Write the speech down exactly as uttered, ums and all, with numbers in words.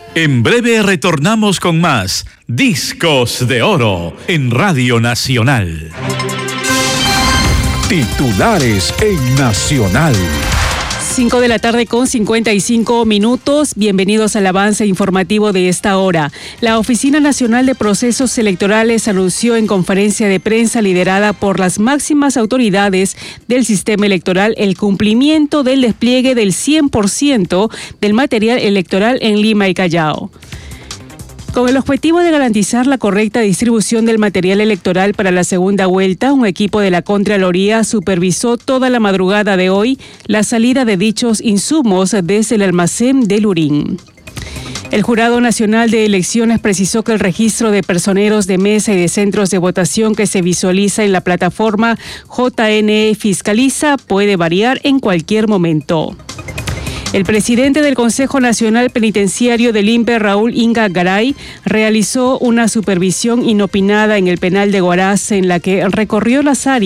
En breve retornamos con más Discos de Oro en Radio Nacional. Titulares en Nacional. cinco de la tarde con cincuenta y cinco minutos. Bienvenidos al avance informativo de esta hora. La Oficina Nacional de Procesos Electorales anunció en conferencia de prensa liderada por las máximas autoridades del sistema electoral el cumplimiento del despliegue del cien por ciento del material electoral en Lima y Callao. Con el objetivo de garantizar la correcta distribución del material electoral para la segunda vuelta, un equipo de la Contraloría supervisó toda la madrugada de hoy la salida de dichos insumos desde el almacén de Lurín. El Jurado Nacional de Elecciones precisó que el registro de personeros de mesa y de centros de votación que se visualiza en la plataforma J N E Fiscaliza puede variar en cualquier momento. El presidente del Consejo Nacional Penitenciario del I N P E, Raúl Inga Garay, realizó una supervisión inopinada en el penal de Huaraz en la que recorrió las áreas